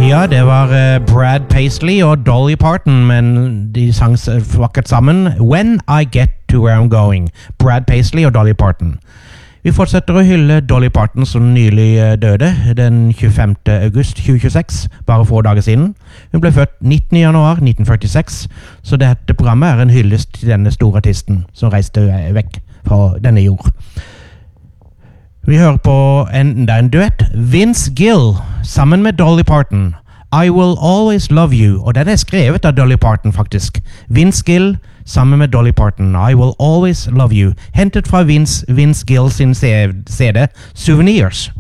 Ja, det var Brad Paisley og Dolly Parton, men de sang vakkert sammen. When I Get to Where I'm Going. Brad Paisley og Dolly Parton. Vi fortsetter å hylle Dolly Parton som nylig døde, den 25. august 2026, bare få dager siden. Hun ble født 19. januar 1946, så dette programmet er en hyllest til denne store artisten som reiste vekk fra denne jord. Vi hører på enda en duett. Vince Gill sammen med Dolly Parton. I Will Always Love You. Og den er skrevet av Dolly Parton faktisk. Vince Gill sammen med Dolly Parton. I Will Always Love You. Hentet fra Vince Gill sin CD Souvenirs.